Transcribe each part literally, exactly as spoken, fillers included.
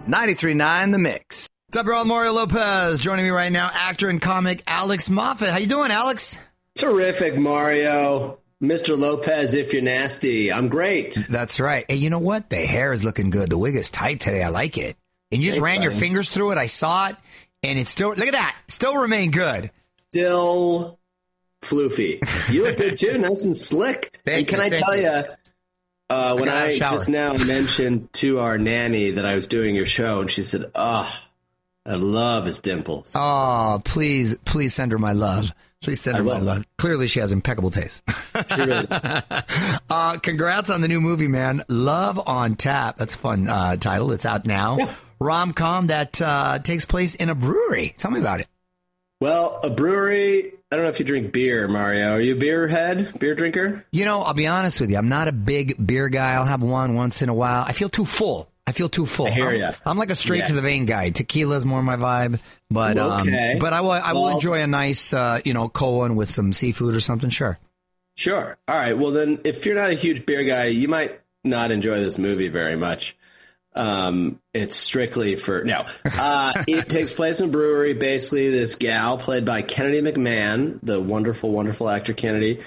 ninety-three point nine The Mix. What's up, everyone? Mario Lopez joining me right now, actor and comic Alex Moffat. How you doing, Alex? Terrific, Mario. Mister Lopez, if you're nasty. I'm great. That's right. Hey, you know what? The hair is looking good. The wig is tight today. I like it. And you just Thanks, ran buddy. your fingers through it. I saw it. And it's still, look at that. Still remain good. Still floofy. You look good, too. Nice and slick. Thank and can you, I thank tell you. you, uh, when got out of I the shower. just now mentioned to our nanny that I was doing your show, and she said, oh, I love his dimples. Oh, please, please send her my love. Please send her I my will. love. Clearly, she has impeccable taste. She really does. uh, congrats on the new movie, man. Love on Tap. That's a fun uh, title. It's out now. Yeah. Rom-com that uh, takes place in a brewery. Tell me about it. Well, a brewery, I don't know if you drink beer, Mario. Are you a beer head, beer drinker? You know, I'll be honest with you. I'm not a big beer guy. I'll have one once in a while. I feel too full. I feel too full. I hear I'm, ya. I'm like a straight Yeah. to the vein guy. Tequila's more my vibe, but Okay. um, but I will I will Well- enjoy a nice uh, you know Cohen with some seafood or something. Sure. Sure. All right. Well, then, if you're not a huge beer guy, you might not enjoy this movie very much. Um, it's strictly for no. Uh, it takes place in a brewery. Basically, this gal played by Kennedy McMahon, the wonderful, wonderful actor Kennedy.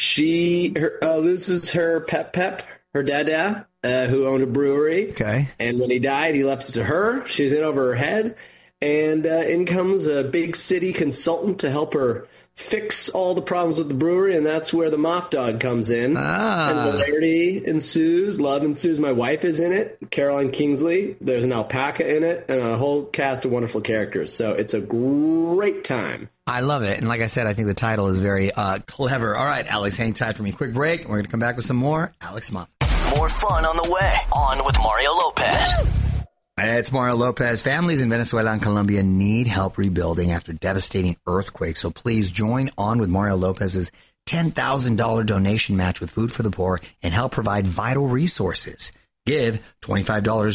She her, uh, loses her pep pep, her dada, uh, who owned a brewery. Okay. And when he died, he left it to her. She's in over her head, and uh, in comes a big city consultant to help her fix all the problems with the brewery, and that's where the Moff Dog comes in. Ah. And hilarity ensues, love ensues. My wife is in it, Caroline Kingsley. There's an alpaca in it, and a whole cast of wonderful characters. So it's a great time. I love it. And like I said, I think the title is very uh, clever. All right, Alex, hang tight for me. Quick break. And we're going to come back with some more Alex Moffat. More fun on the way. On with Mario Lopez. It's Mario Lopez. Families in Venezuela and Colombia need help rebuilding after devastating earthquakes. So please join on with Mario Lopez's ten thousand dollars donation match with Food for the Poor and help provide vital resources. Give twenty-five dollars